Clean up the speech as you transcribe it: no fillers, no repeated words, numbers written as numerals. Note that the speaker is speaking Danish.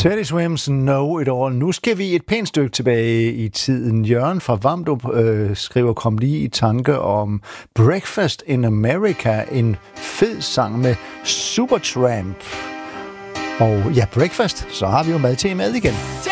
Teddy Swims Know It All. Nu skal vi et pænt stykke tilbage i tiden. Jørgen fra Vamdrup skriver, kom lige i tanke om Breakfast in America, en fed sang med Supertramp. Og ja, Breakfast, så har vi jo mad til mad igen.